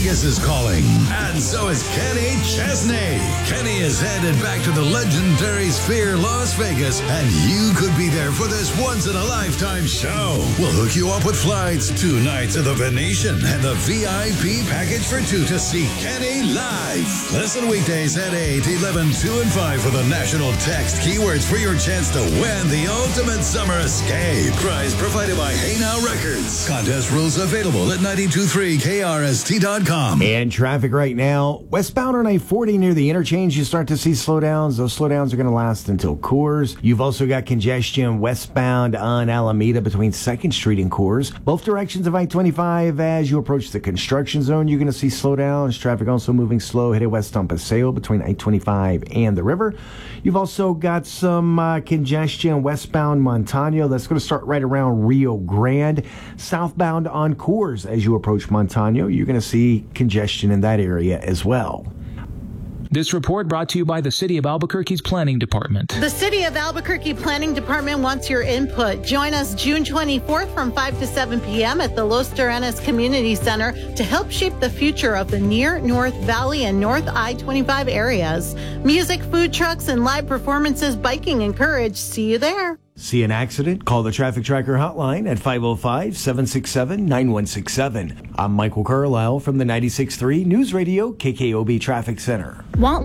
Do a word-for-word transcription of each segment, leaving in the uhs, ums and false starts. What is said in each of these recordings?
Vegas is calling, and so is Kenny Chesney. Kenny is headed back to the legendary Sphere Las Vegas, and you could be there for this once-in-a-lifetime show. We'll hook you up with flights, two nights at the Venetian, and the V I P package for two to see Kenny live. Listen weekdays at eight, eleven, two, and five for the national text keywords for your chance to win the ultimate summer escape. Prize provided by Hey Now Records. Contest rules available at nine two three K R S T dot com. And traffic right now, westbound on I forty near the interchange, you start to see slowdowns. Those slowdowns are going to last until Coors. You've also got congestion westbound on Alameda between second Street and Coors. Both directions of I twenty-five as you approach the construction zone, you're going to see slowdowns. Traffic also moving slow headed west on Paseo between I twenty-five and the river. You've also got some uh, congestion westbound Montano. That's going to start right around Rio Grande. Southbound on Coors as you approach Montano, you're going to see congestion in that area as well. This report brought to you by the City of Albuquerque's Planning Department. The City of Albuquerque Planning Department wants your input. Join us June twenty-fourth from five to seven p.m. at the Los Terrenos Community Center to help shape the future of the near North Valley and North I twenty-five areas. Music, food trucks, and live performances, biking encouraged. See you there. See an accident? Call the Traffic Tracker hotline at five oh five, seven six seven, nine one six seven. I'm Michael Carlisle from the ninety-six point three News Radio K K O B Traffic Center. Want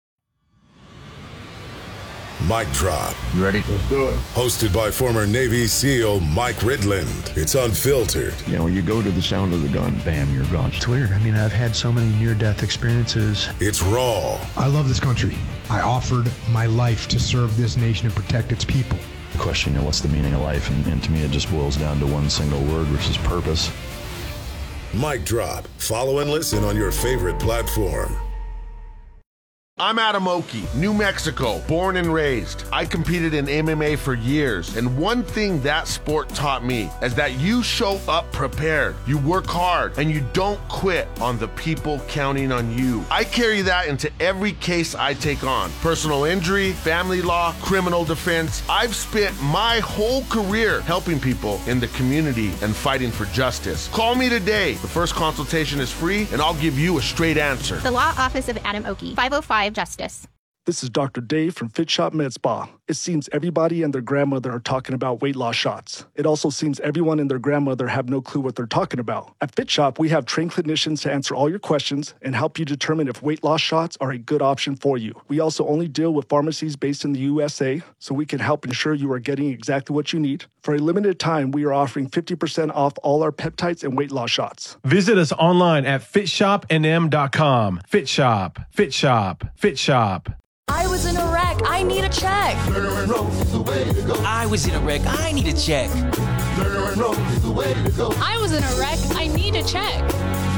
Mic Drop. You ready? Let's do it. Hosted by former Navy SEAL Mike Ridland. It's unfiltered. You know, you go to the sound of the gun, bam, you're gone. It's weird. I mean, I've had so many near-death experiences. It's raw. I love this country. I offered my life to serve this nation and protect its people. Question, you know, what's the meaning of life? And, and to me, it just boils down to one single word, which is purpose. Mic Drop. Follow and listen on your favorite platform. I'm Adam Oki, New Mexico, born and raised. I competed in M M A for years, and one thing that sport taught me is that you show up prepared, you work hard, and you don't quit on the people counting on you. I carry that into every case I take on. Personal injury, family law, criminal defense. I've spent my whole career helping people in the community and fighting for justice. Call me today. The first consultation is free, and I'll give you a straight answer. The Law Office of Adam Oki, five oh five Justice. This is Doctor Dave from Fit Shop Med Spa. It seems everybody and their grandmother are talking about weight loss shots. It also seems everyone and their grandmother have no clue what they're talking about. At Fit Shop, we have trained clinicians to answer all your questions and help you determine if weight loss shots are a good option for you. We also only deal with pharmacies based in the U S A, so we can help ensure you are getting exactly what you need. For a limited time, we are offering fifty percent off all our peptides and weight loss shots. Visit us online at fit shop n m dot com. Fit Shop, Fit Shop, Fit Shop. I was in a wreck. I need a check. Turner and Rose is the way to go. I was in a wreck. I need a check. Turner and Rose is the way to go. I was in a wreck. I need a check.